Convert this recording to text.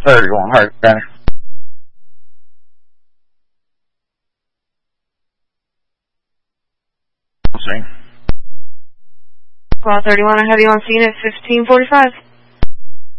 31, Hard Center. Call 31, I have you on scene at 1545.